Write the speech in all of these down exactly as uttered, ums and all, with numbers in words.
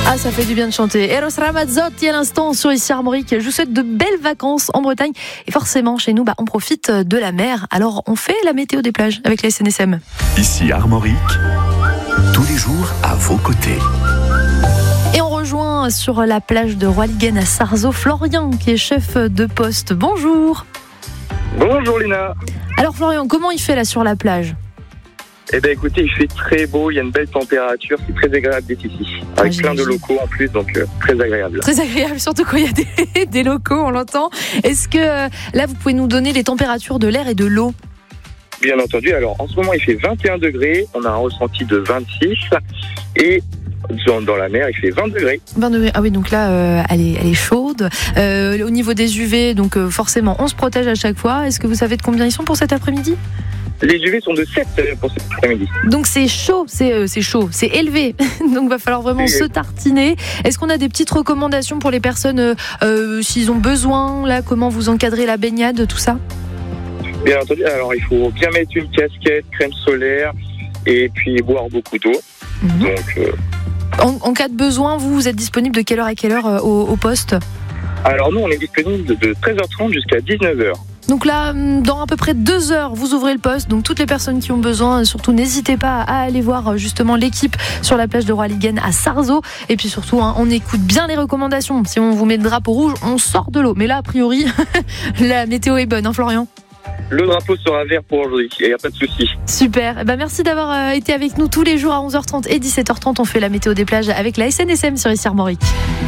Ah, ça fait du bien de chanter. Eros Ramazzotti à l'instant sur ici Armorique. Je vous souhaite de belles vacances en Bretagne. Et forcément, chez nous, bah, on profite de la mer. Alors, on fait la météo des plages avec la S N S M. Ici Armorique, tous les jours à vos côtés. Et on rejoint sur la plage de Roiligen à Sarzeau Florian, qui est chef de poste. Bonjour. Bonjour Lina. Alors Florian, comment il fait là sur la plage ? Eh bien écoutez, il fait très beau, il y a une belle température, c'est très agréable d'être ici. Avec ah, plein de locaux en plus, donc euh, très agréable. Très agréable, surtout quand il y a des, des locaux, on l'entend. Est-ce que euh, là, vous pouvez nous donner les températures de l'air et de l'eau ? Bien entendu, alors en ce moment il fait vingt et un degrés, on a un ressenti de vingt-six et dans, dans la mer il fait vingt degrés. vingt degrés, ah oui, donc là euh, elle, est, elle est chaude. Euh, au niveau des U V, donc euh, forcément on se protège à chaque fois. Est-ce que vous savez de combien ils sont pour cet après-midi ? Les U V sont de sept pour cet après-midi. Donc c'est chaud, c'est, euh, c'est chaud, c'est élevé. Donc il va falloir vraiment oui. se tartiner. Est-ce qu'on a des petites recommandations pour les personnes, euh, euh, s'ils ont besoin, là, comment vous encadrez la baignade, tout ça ? Bien entendu, alors il faut bien mettre une casquette, crème solaire et puis boire beaucoup d'eau. Mmh. Donc, euh... en, en cas de besoin, vous, vous êtes disponible de quelle heure à quelle heure euh, au, au poste ? Alors nous on est disponible de treize heures trente jusqu'à dix-neuf heures. Donc là, dans à peu près deux heures, vous ouvrez le poste. Donc toutes les personnes qui ont besoin, surtout n'hésitez pas à aller voir justement l'équipe sur la plage de Roiligen à Sarzeau. Et puis surtout, hein, on écoute bien les recommandations. Si on vous met le drapeau rouge, on sort de l'eau. Mais là, a priori, la météo est bonne, hein, Florian ? Le drapeau sera vert pour aujourd'hui, il n'y a pas de souci. Super, eh ben, merci d'avoir euh, été avec nous tous les jours à onze heures trente et dix-sept heures trente. On fait la météo des plages avec la S N S M sur ici Armorique.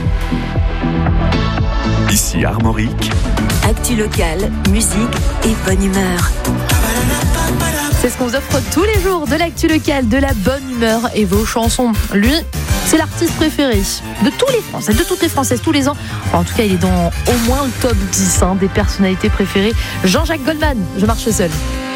Ici Armorique. Actu locale, musique et bonne humeur. C'est ce qu'on vous offre tous les jours, de l'actu locale, de la bonne humeur et vos chansons. Lui, c'est l'artiste préféré de tous les Français, de toutes les Françaises, tous les ans. Enfin, en tout cas, il est dans au moins le top dix hein, des personnalités préférées. Jean-Jacques Goldman, Je marche seul.